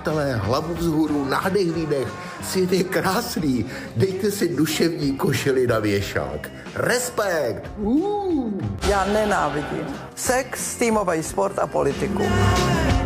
přátelé, hlavu vzhůru, nádech, výdech, svět je krásný, dejte si duševní košili na věšák. Respekt! Já nenávidím sex, týmový sport a politiku.